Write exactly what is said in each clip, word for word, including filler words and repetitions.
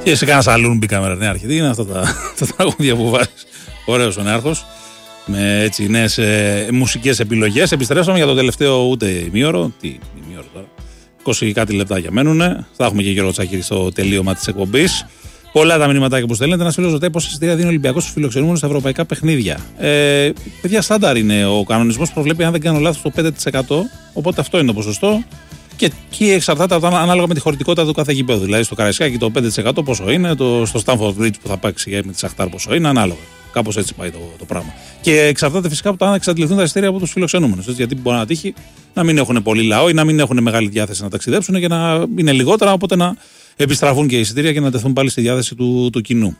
Και σε κάνα σαλούν μπήκαμε νέα αρχή. Τι είναι αυτά τα, τα τραγούδια που βάζει. Ωραίος ο νέαρχος. Με έτσι νέες ε, μουσικές επιλογές. Επιστρέψαμε για το τελευταίο ούτε ημίωρο. Τι ημίωρο τώρα. είκοσι κάτι λεπτάκια μένουνε. Θα έχουμε και Γιώργο Τσακίρη στο τελείωμα της εκπομπής. Πολλά τα μηνύματάκια που στέλνετε. Ένα φίλο ρωτάει πόσα εισιτήρια δίνει ο Ολυμπιακός στους φιλοξενούμενους στα ευρωπαϊκά παιχνίδια. Ε, παιδιά, στάνταρ είναι. Ο κανονισμός προβλέπει, αν δεν κάνω λάθος, το πέντε τοις εκατό. Οπότε αυτό είναι το ποσοστό. Και εκεί εξαρτάται ανάλογα με τη χωρητικότητα του κάθε γηπέδου. Δηλαδή στο Καραϊσκάκι το πέντε τοις εκατό πόσο είναι, το, στο Stamford Bridge που θα παίξει με τη Σαχτάρ πόσο είναι, ανάλογα. Κάπως έτσι πάει το, το πράγμα. Και εξαρτάται φυσικά από το αν εξαντληθούν τα εισιτήρια από τους φιλοξενούμενους. Γιατί μπορεί να τύχει να μην έχουν πολύ λαό ή να μην έχουν μεγάλη διάθεση να ταξιδέψουν και να είναι λιγότερα, οπότε να επιστραφούν και οι εισιτήρια και να τεθούν πάλι στη διάθεση του, του κοινού.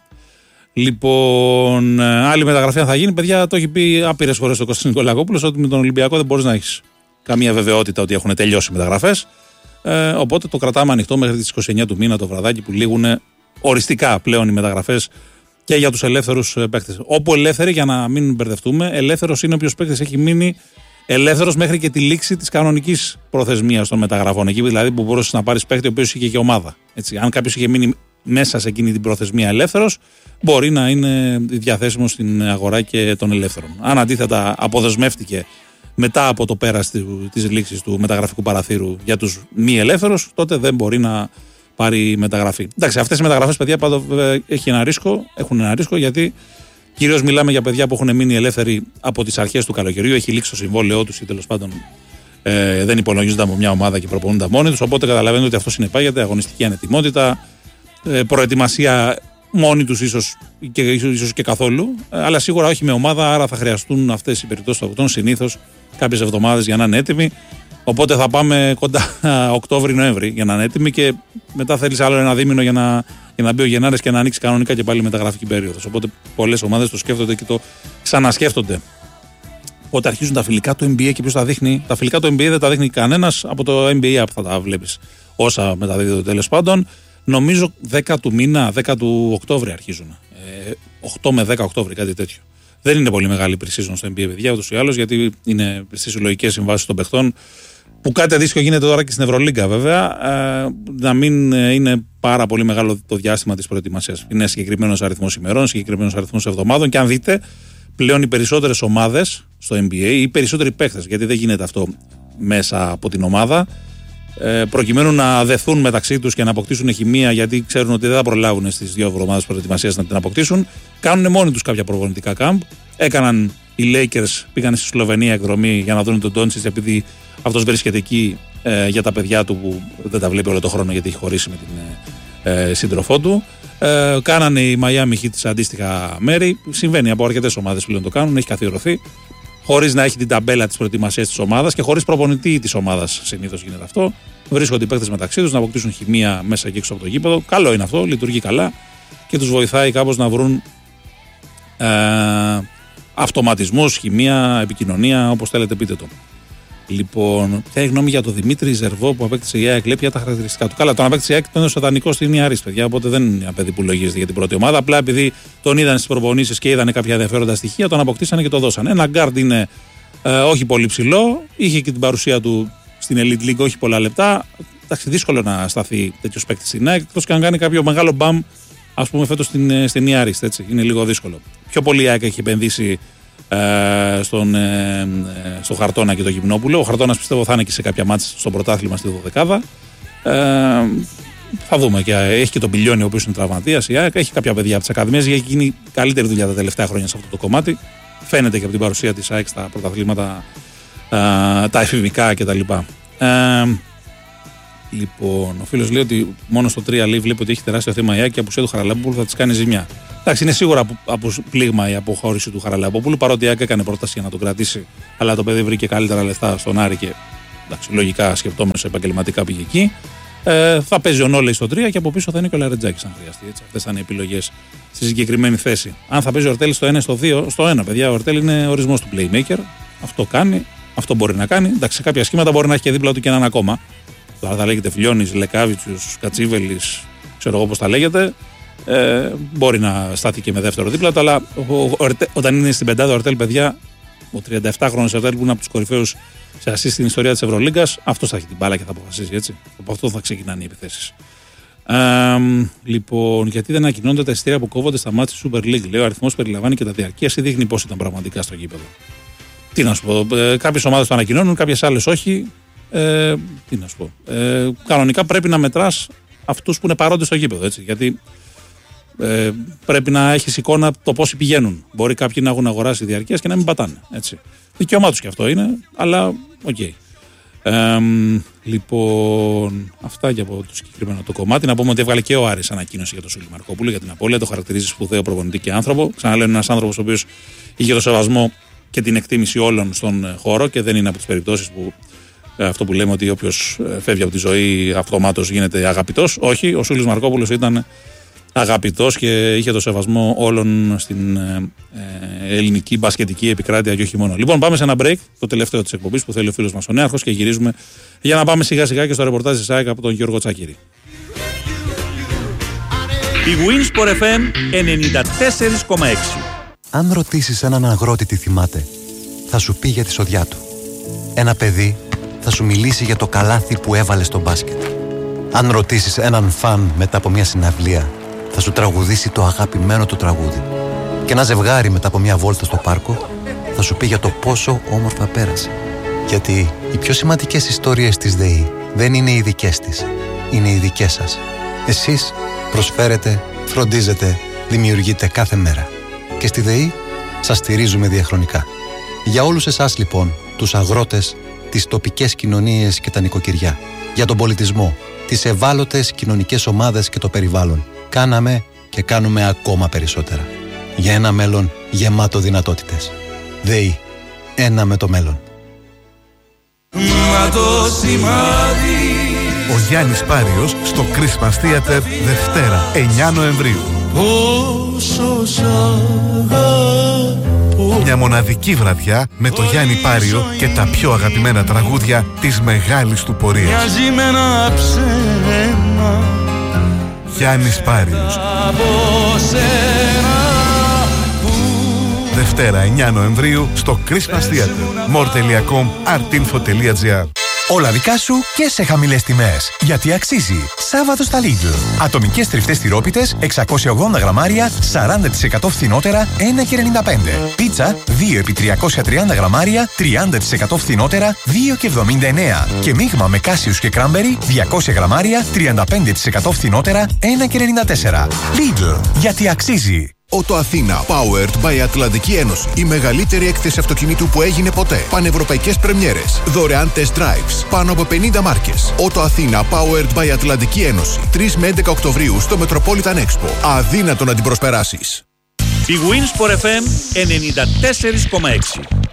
Λοιπόν, άλλη μεταγραφή αν θα γίνει, παιδιά, το έχει πει άπειρες φορές ο Κώστας Νικολακόπουλος ότι με τον Ολυμπιακό δεν μπορείς να έχεις καμία βεβαιότητα ότι έχουν τελειώσει οι μεταγραφές. Ε, οπότε το κρατάμε ανοιχτό μέχρι τις είκοσι εννέα του μήνα το βραδάκι που λήγουν οριστικά πλέον οι μεταγραφές και για τους ελεύθερους παίκτες. Όπου ελεύθεροι, για να μην μπερδευτούμε, ελεύθερος είναι όποιος παίκτης έχει μείνει ελεύθερος μέχρι και τη λήξη της κανονικής προθεσμίας των μεταγραφών. Εκεί δηλαδή που μπορούσες να πάρεις παίκτη ο οποίος είχε και ομάδα. Έτσι, αν κάποιος είχε μείνει μέσα σε εκείνη την προθεσμία ελεύθερος, μπορεί να είναι διαθέσιμος στην αγορά και των ελεύθερων. Αν αντίθετα αποδεσμεύτηκε μετά από το πέρας της λήξης του μεταγραφικού παραθύρου για τους μη ελεύθερους, τότε δεν μπορεί να πάρει μεταγραφή. Εντάξει, αυτές οι μεταγραφές, παιδιά, πάντως έχει ένα ρίσκο, έχουν ένα ρίσκο γιατί κυρίως μιλάμε για παιδιά που έχουν μείνει ελεύθεροι από τις αρχές του καλοκαιριού, έχει λήξει το συμβόλαιό τους ή τέλος πάντων ε, δεν υπολογίζονται από μια ομάδα και προπονούνται μόνοι τους. Οπότε καταλαβαίνετε ότι αυτό συνεπάγεται αγωνιστική ανετοιμότητα, ε, προετοιμασία μόνοι τους ίσως και, ίσως και καθόλου, ε, αλλά σίγουρα όχι με ομάδα. Άρα θα χρειαστούν αυτές οι περιπτώσεις των αγωνιστών συνήθως κάποιες εβδομάδες για να είναι έτοιμοι. Οπότε θα πάμε κοντά Οκτώβρη-Νοέμβρη για να είναι έτοιμοι και μετά θέλεις άλλο ένα δίμηνο για να, για να μπει ο Γενάρης και να ανοίξει κανονικά και πάλι η μεταγραφική περίοδος. Οπότε πολλές ομάδες το σκέφτονται και το ξανασκέφτονται. Οπότε αρχίζουν τα φιλικά του N B A και ποιος τα δείχνει. Τα φιλικά του N B A δεν τα δείχνει κανένας από το N B A app θα τα βλέπεις όσα μεταδίδονται τέλος πάντων. Νομίζω δέκα του μήνα, δέκα του Οκτώβρη αρχίζουν. Ε, οκτώ με δέκα Οκτώβρη, κάτι τέτοιο. Δεν είναι πολύ μεγάλη pre-season στο N B A, παιδιά, ούτως ή άλλως, γιατί είναι στις συλλογικές συμβάσεις των παιχτών. Που κάτι αντίστοιχο γίνεται τώρα και στην Ευρωλίγκα, βέβαια. Ε, να μην είναι πάρα πολύ μεγάλο το διάστημα της προετοιμασίας. Είναι συγκεκριμένος αριθμός ημερών, συγκεκριμένος αριθμός εβδομάδων. Και αν δείτε, πλέον οι περισσότερες ομάδες στο N B A, ή οι περισσότεροι παίχτες, γιατί δεν γίνεται αυτό μέσα από την ομάδα, ε, προκειμένου να δεθούν μεταξύ τους και να αποκτήσουν χημεία, γιατί ξέρουν ότι δεν θα προλάβουν στις δύο εβδομάδες προετοιμασίας να την αποκτήσουν, κάνουν μόνοι τους κάποια προπονητικά κάμπ. Έκαναν οι Lakers, πήγαν στη Σλοβενία εκδρομή για να δουν τον Ντόντσιτς, επειδή αυτός βρίσκεται εκεί ε, για τα παιδιά του που δεν τα βλέπει όλο τον χρόνο γιατί έχει χωρίσει με την ε, σύντροφό του. Ε, κάνανε οι Miami Heat σε αντίστοιχα μέρη. Συμβαίνει από αρκετές ομάδες πλέον το κάνουν, έχει καθιερωθεί. Χωρίς να έχει την ταμπέλα της προετοιμασίας της ομάδας και χωρίς προπονητή της ομάδας συνήθως γίνεται αυτό. Βρίσκονται οι παίκτες μεταξύ τους να αποκτήσουν χημεία μέσα και έξω από το γήπεδο. Καλό είναι αυτό, λειτουργεί καλά και τους βοηθάει κάπως να βρουν ε, αυτοματισμούς, χημεία, επικοινωνία, όπως θέλετε πείτε το. Λοιπόν, ποια είναι η γνώμη για τον Δημήτρη Ζερβό που απέκτησε η ΑΕΚ, λέει ποια τα χαρακτηριστικά του. Καλά, τον απέκτησε η ΑΕΚ, τον έδωσε δανεικό στην Ιαρής, παιδιά, οπότε δεν είναι ένα παιδί που λογίζεται για την πρώτη ομάδα. Απλά επειδή τον είδαν στις προπονήσεις και είδαν κάποια ενδιαφέροντα στοιχεία, τον αποκτήσανε και το δώσανε. Ένα γκάρντ είναι ε, όχι πολύ ψηλό, είχε και την παρουσία του στην Elite League, όχι πολλά λεπτά. Εντάξει, δύσκολο να σταθεί τέτοιο παίκτη στην ΑΕΚ, εκτός και αν κάνει κάποιο μεγάλο μπαμ, ας πούμε, φέτος στην, στην Ιαρής. Είναι λίγο δύσκολο. Πιο πολύ η ΑΕΚ έχει επενδύσει Ε, στον, ε, στο Χαρτώνα και το Γυμνόπουλο. Ο Χαρτώνας πιστεύω θα είναι και σε κάποια μάτς στο πρωτάθλημα στη δωδεκάδα. Ε, θα δούμε. Και έχει και τον Πιλιόνι, ο οποίος είναι τραυματίας. Η ΑΕΚ έχει κάποια παιδιά από τις ακαδημίες. Έχει γίνει καλύτερη δουλειά τα τελευταία χρόνια σε αυτό το κομμάτι. Φαίνεται και από την παρουσία της ΑΕΚ στα πρωταθλήματα, ε, τα εφηβικά κτλ. Ε, λοιπόν, ο φίλος λέει ότι μόνο στο τρία λέει βλέπει ότι έχει τεράστιο θέμα η ΑΕΚ και η απουσία του Χαραλάμπουλου θα της κάνει ζημιά. Εντάξει, είναι σίγουρα από, από πλήγμα η αποχώρηση του Χαραλαμπόπουλου, παρότι η ΑΕΚ έκανε πρόταση για να τον κρατήσει, αλλά το παιδί βρήκε καλύτερα λεφτά στον Άρη και εντάξει, λογικά σκεπτόμενος επαγγελματικά πήγε εκεί. Ε, θα παίζει ο Νόλεϊ στο τρία και από πίσω θα είναι και ο Λαρετζάκης αν χρειαστεί. Αυτές θα είναι οι επιλογές στη συγκεκριμένη θέση. Αν θα παίζει ο Ορτέλ στο ένα στο δύο, στο ένα, παιδιά, ο Ορτέλ είναι ορισμός του playmaker. Αυτό κάνει, αυτό μπορεί να κάνει. Εντάξει, σε κάποια σχήματα μπορεί να έχει και δίπλα του και έναν ακόμα. Τώρα θα λέγεται Φιλιώνης, Λεκάβιτσιος, Κατσίβελης, ξέρω εγώ πώς τα λέγεται. Ε, μπορεί να στάθει και με δεύτερο δίπλα του, αλλά ο, ο, ο, όταν είναι στην πεντάδα ο Ορτέλ, παιδιά, ο τριανταεπτάχρονος Ορτέλ που είναι από τους κορυφαίους σε ασίστ στην ιστορία της Ευρωλίγκας, αυτός θα έχει την μπάλα και θα αποφασίσει, έτσι. Από αυτό θα ξεκινάνε οι επιθέσεις. Ε, λοιπόν, γιατί δεν ανακοινώνονται τα εισιτήρια που κόβονται στα μάτια του Super League? Λέει, ο αριθμός περιλαμβάνει και τα διαρκείας ή δείχνει πώς ήταν πραγματικά στο γήπεδο? Τι να σου πω, ε, κάποιες ομάδες το ανακοινώνουν, κάποιες άλλες όχι. Ε, τι να σου πω. Ε, κανονικά πρέπει να μετράς αυτούς που είναι παρόντες στο γήπεδο, έτσι. Γιατί ε, πρέπει να έχεις εικόνα το πόσοι πηγαίνουν. Μπορεί κάποιοι να έχουν αγοράσει διαρκείας και να μην πατάνε. Έτσι. Δικαίωμά τους και αυτό είναι, αλλά οκ. Okay. Ε, λοιπόν, αυτά και από το συγκεκριμένο το κομμάτι. Να πούμε ότι έβγαλε και ο Άρης ανακοίνωση για τον Σούλη Μαρκόπουλο, για την απώλεια. Το χαρακτηρίζει σπουδαίο προπονητή και άνθρωπο. Ξαναλέω, είναι ένας άνθρωπος ο οποίος είχε το σεβασμό και την εκτίμηση όλων στον χώρο και δεν είναι από τις περιπτώσεις που αυτό που λέμε ότι όποιος φεύγει από τη ζωή αυτομάτως γίνεται αγαπητός. Όχι, ο Σούλης Μαρκόπουλος ήταν αγαπητός και είχε το σεβασμό όλων στην ε, ελληνική μπασκετική επικράτεια και όχι μόνο. Λοιπόν, πάμε σε ένα break, το τελευταίο της εκπομπής που θέλει ο φίλος μας ο Νέαρχος, και γυρίζουμε για να πάμε σιγά σιγά και στο ρεπορτάζ της ΑΕΚ από τον Γιώργο Τσάκηρη. Η Winsport εφ εμ ενενήντα τέσσερα κόμμα έξι. Αν ρωτήσεις έναν αγρότη τι θυμάται, θα σου πει για τη σοδιά του. Ένα παιδί θα σου μιλήσει για το καλάθι που έβαλε στο μπάσκετ. Αν ρωτήσεις έναν φαν μετά από μια συναυλία, θα σου τραγουδήσει το αγαπημένο του τραγούδι. Και ένα ζευγάρι μετά από μια βόλτα στο πάρκο θα σου πει για το πόσο όμορφα πέρασε. Γιατί οι πιο σημαντικές ιστορίες της ΔΕΗ δεν είναι οι δικές της, είναι οι δικές σας. Εσείς προσφέρετε, φροντίζετε, δημιουργείτε κάθε μέρα. Και στη ΔΕΗ σας στηρίζουμε διαχρονικά. Για όλους εσάς λοιπόν, τους αγρότες, τις τοπικές κοινωνίες και τα νοικοκυριά, για τον πολιτισμό, τις ευάλωτες κοινωνικές ομάδες και το περιβάλλον, κάναμε και κάνουμε ακόμα περισσότερα. Για ένα μέλλον γεμάτο δυνατότητες. ΔΕΗ. Ένα με το μέλλον. Μα το σημάδι. Ο Γιάννης Πάριος στο Christmas Theater Δευτέρα εννιά Νοεμβρίου. Πόσο σ' αγαπώ. Μια μοναδική βραδιά με το Γιάννη Πάριο και τα πιο αγαπημένα τραγούδια της μεγάλης του πορείας. Μοιάζει με ένα ψέμα. Γιάννης Πάριος. Δευτέρα εννιά Νοεμβρίου στο Christmas Theater. more τελεία com, artinfo τελεία gr. Όλα δικά σου και σε χαμηλές τιμές. Γιατί αξίζει. Σάββατο στα Lidl. Ατομικές τριφτές τυρόπιτες εξακόσια ογδόντα γραμμάρια, σαράντα τοις εκατό φθηνότερα, ένα και ενενήντα πέντε. Πίτσα δύο επί τριακόσια τριάντα γραμμάρια, τριάντα τοις εκατό φθηνότερα, δύο και εβδομήντα εννέα. Και μείγμα με κάσιους και κράμπερι, διακόσια γραμμάρια, τριάντα πέντε τοις εκατό φθηνότερα, ένα και ενενήντα τέσσερα. Lidl. Γιατί αξίζει. Ότο Αθήνα, powered by Ατλαντική Ένωση. Η μεγαλύτερη έκθεση αυτοκινήτου που έγινε ποτέ. Πανευρωπαϊκές πρεμιέρες. Δωρεάν test drives. Πάνω από πενήντα μάρκες. Ότο Αθήνα, powered by Ατλαντική Ένωση. τρεις με έντεκα Οκτωβρίου στο Metropolitan Expo. Αδύνατο να την προσπεράσεις. Η Winsport εφ εμ ενενήντα τέσσερα κόμμα έξι.